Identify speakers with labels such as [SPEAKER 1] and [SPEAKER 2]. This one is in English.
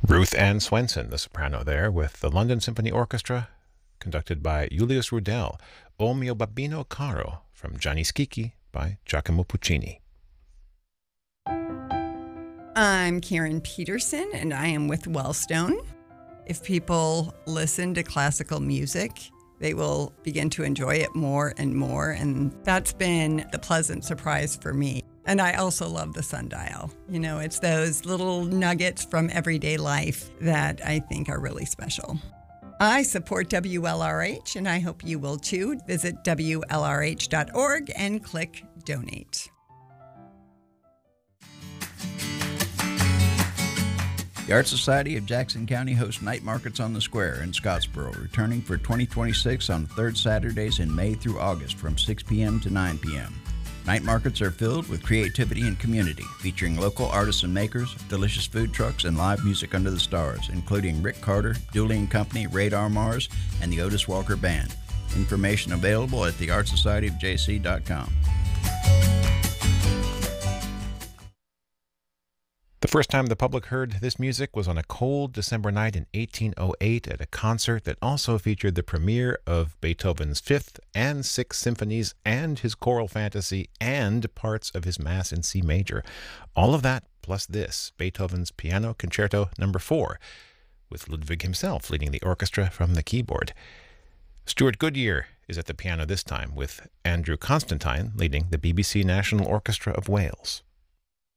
[SPEAKER 1] Ruth Ann Swenson, the soprano there, with the London Symphony Orchestra, conducted by Julius Rudel, O mio babbino caro, from Gianni Schicchi by Giacomo Puccini.
[SPEAKER 2] I'm Karen Peterson, and I am with Wellstone. If people listen to classical music, they will begin to enjoy it more and more, and that's been the pleasant surprise for me. And I also love the sundial. You know, it's those little nuggets from everyday life that I think are really special. I support WLRH, and I hope you will too. Visit WLRH.org and click Donate.
[SPEAKER 3] The Art Society of Jackson County hosts night markets on the square in Scottsboro, returning for 2026 on the third Saturdays in May through August from 6 p.m. to 9 p.m. Night markets are filled with creativity and community, featuring local artists and makers, delicious food trucks, and live music under the stars, including Rick Carter, Dooley & Company, Radar Mars, and the Otis Walker Band. Information available at theartsocietyofjc.com.
[SPEAKER 1] The first time the public heard this music was on a cold December night in 1808 at a concert that also featured the premiere of Beethoven's Fifth and Sixth Symphonies and his choral fantasy and parts of his Mass in C major. All of that plus this, Beethoven's Piano Concerto No. 4, with Ludwig himself leading the orchestra from the keyboard. Stuart Goodyear is at the piano this time, with Andrew Constantine leading the BBC National Orchestra of Wales.